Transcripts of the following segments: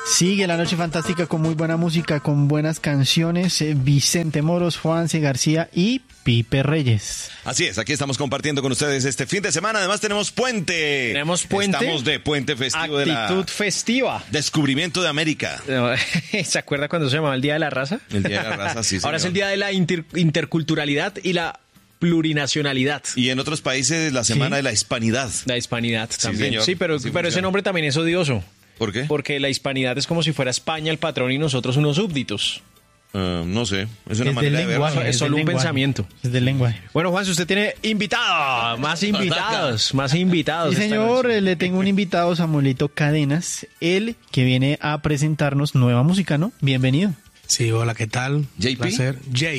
Sigue la noche fantástica con muy buena música, con buenas canciones. Vicente Moros, Juanse García y Pipe Reyes. Así es, aquí estamos compartiendo con ustedes este fin de semana. Además tenemos puente. Estamos de puente festivo. Actitud festiva. Descubrimiento de América. ¿Se acuerda cuando se llamaba el Día de la Raza? El Día de la Raza, sí, señor. Ahora es el Día de la Interculturalidad y la plurinacionalidad. Y en otros países la Semana de la Hispanidad. La Hispanidad también. Señor. Sí, pero ese nombre también es odioso. ¿Por qué? Porque la Hispanidad es como si fuera España el patrón y nosotros unos súbditos. No sé, es una manera de verlo. Es solo un pensamiento. Es del lenguaje. Bueno, Juan, si usted tiene invitado, más invitados. Sí, señor, le tengo un invitado, Samuelito Cadenas, él que viene a presentarnos nueva música, ¿no? Bienvenido. Sí, hola, ¿qué tal? JP. Placer.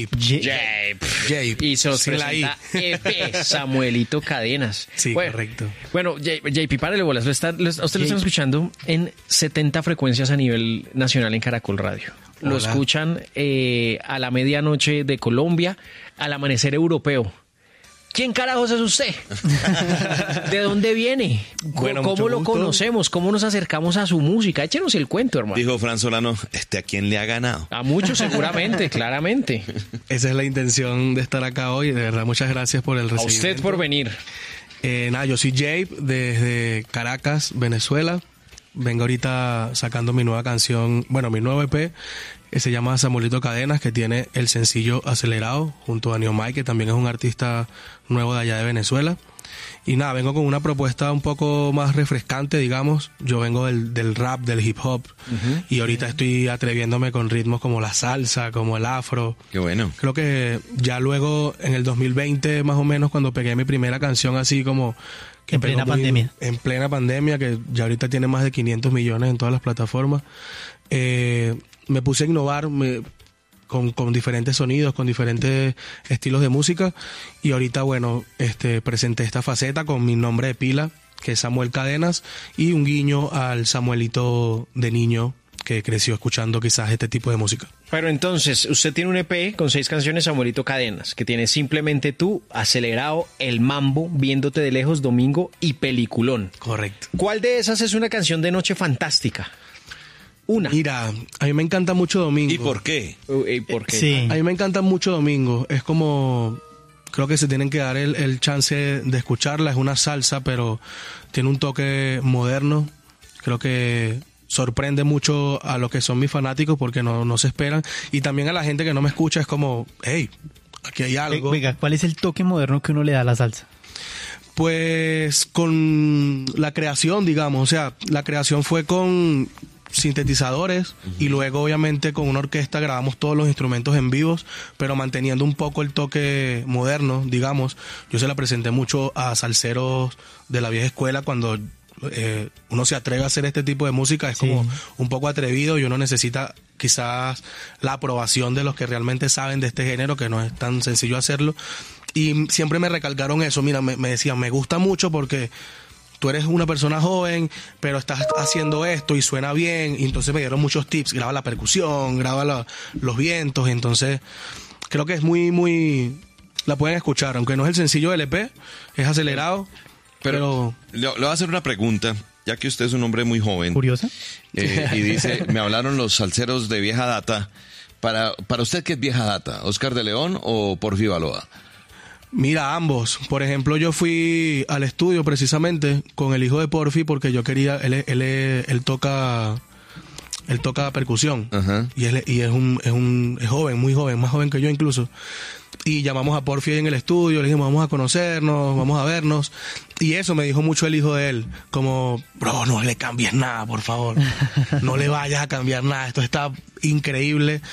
Jape. Y se nos presenta EP, Samuelito Cadenas. Sí, bueno, correcto. Bueno, JP, párale bolas. A usted lo están escuchando en 70 frecuencias a nivel nacional en Caracol Radio. Lo escuchan a la medianoche de Colombia, al amanecer europeo. ¿Quién carajos es usted? ¿De dónde viene? Bueno, ¿Cómo lo gusto. conocemos? ¿Cómo nos acercamos a su música? Échenos el cuento, hermano. Dijo Fran Solano, ¿a quién le ha ganado? A muchos seguramente, claramente. Esa es la intención de estar acá hoy. De verdad, muchas gracias por el A recibimiento. usted por venir. Yo soy Jape desde Caracas, Venezuela. Vengo ahorita sacando mi nueva canción, mi nuevo EP, que se llama Samuelito Cadenas, que tiene el sencillo Acelerado, junto a Neomai, que también es un artista nuevo de allá de Venezuela. Y nada, vengo con una propuesta un poco más refrescante, digamos. Yo vengo del rap, del hip hop, y ahorita estoy atreviéndome con ritmos como la salsa, como el afro. Qué bueno. Creo que ya luego, en el 2020 más o menos, cuando pegué mi primera canción así como... En plena pandemia. En plena pandemia, que ya ahorita tiene más de 500 millones en todas las plataformas. Me puse a innovar con diferentes sonidos, con diferentes estilos de música. Y ahorita, presenté esta faceta con mi nombre de pila, que es Samuel Cadenas, y un guiño al Samuelito de niño que creció escuchando quizás este tipo de música. Pero entonces, usted tiene un EP con 6 canciones, Samuelito Cadenas, que tiene Simplemente Tú, Acelerado, El Mambo, Viéndote de Lejos, Domingo y Peliculón. Correcto. ¿Cuál de esas es una canción de noche fantástica? Una. Mira, a mí me encanta mucho Domingo. ¿Y por qué? ¿Por qué? Sí. A mí me encanta mucho Domingo. Es como... Creo que se tienen que dar el chance de escucharla. Es una salsa, pero tiene un toque moderno. Creo que sorprende mucho a los que son mis fanáticos porque no se esperan. Y también a la gente que no me escucha es como, hey, aquí hay algo. Venga, ¿cuál es el toque moderno que uno le da a la salsa? Pues con la creación, digamos. O sea, la creación fue con sintetizadores y luego obviamente con una orquesta grabamos todos los instrumentos en vivos, pero manteniendo un poco el toque moderno, digamos. Yo se la presenté mucho a salseros de la vieja escuela cuando uno se atreve a hacer este tipo de música, es como un poco atrevido y uno necesita quizás la aprobación de los que realmente saben de este género, que no es tan sencillo hacerlo. Y siempre me recalcaron eso, mira, me decían, me gusta mucho porque tú eres una persona joven, pero estás haciendo esto y suena bien. Y entonces me dieron muchos tips, graba la percusión, graba los vientos. Entonces creo que es muy... La pueden escuchar, aunque no es el sencillo del EP, es Acelerado. Pero le voy a hacer una pregunta, ya que usted es un hombre muy joven. ¿Curiosa? Y dice, me hablaron los salseros de vieja data. Para usted, ¿qué es vieja data? ¿Oscar de León o Porfi Baloa? mira, ambos. Por ejemplo, yo fui al estudio precisamente con el hijo de Porfi porque yo quería, él toca percusión. Ajá. Y es joven, muy joven, más joven que yo incluso. Y llamamos a Porfi en el estudio, le dijimos, vamos a conocernos, vamos a vernos. Y eso me dijo mucho el hijo de él, como, bro, no le cambies nada, por favor. No le vayas a cambiar nada, esto está increíble.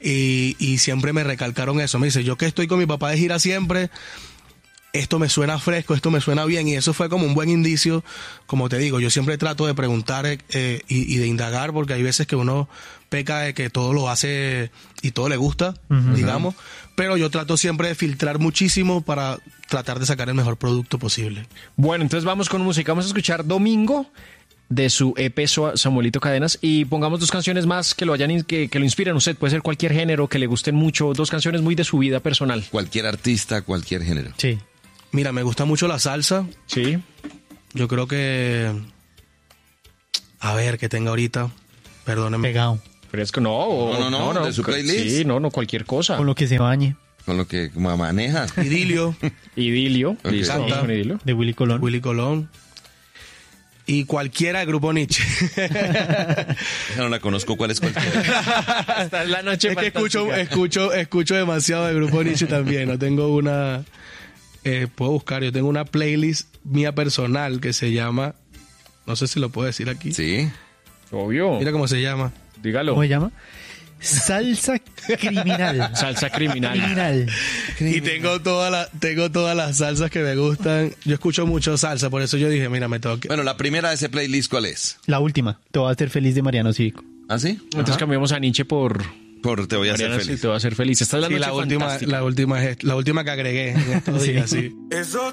Y siempre me recalcaron eso. Me dice, yo que estoy con mi papá de gira siempre, esto me suena fresco, esto me suena bien. Y eso fue como un buen indicio. Como te digo, yo siempre trato de preguntar y de indagar, porque hay veces que uno peca de que todo lo hace y todo le gusta, digamos. Pero yo trato siempre de filtrar muchísimo para tratar de sacar el mejor producto posible. Bueno, entonces vamos con música. Vamos a escuchar Domingo de su EP Samuelito Cadenas y pongamos dos canciones más que lo inspiren a usted. Puede ser cualquier género que le gusten mucho, dos canciones muy de su vida personal. Cualquier artista, cualquier género. Sí. Mira, me gusta mucho la salsa. Sí. Yo creo que... A ver, que tenga ahorita... Perdóneme. Pegado. Fresco, no. No, de su playlist. Sí, no, cualquier cosa. Con lo que se bañe. Con lo que maneja. Idilio, Idilio. Ok. Listo, Canta. vamos con Idilio. De Willy Colón. Willy Colón. Y cualquiera del grupo Nietzsche. Esa no la conozco. ¿Cuál es cualquiera? Esta es la noche Es que fantástica. escucho demasiado del grupo Nietzsche también. No tengo una... puedo buscar. Yo tengo una playlist mía personal que se llama... No sé si lo puedo decir aquí. Sí. Obvio. Mira cómo se llama. Dígalo. ¿Cómo se llama? Salsa criminal. Salsa criminal. Criminal. Y tengo todas las salsas que me gustan. Yo escucho mucho salsa, por eso yo dije, mira, me tengo que... Bueno, la primera de ese playlist, ¿cuál es? La última. Te voy a hacer feliz de Mariano Cívico. ¿Ah, sí? Entonces cambiamos a Nietzsche por Por Te voy a hacer Mariana, sí, feliz. te va a hacer feliz. Esta es la Sí, noche la última, fantástica. la última que agregué en estos días, sí. Eso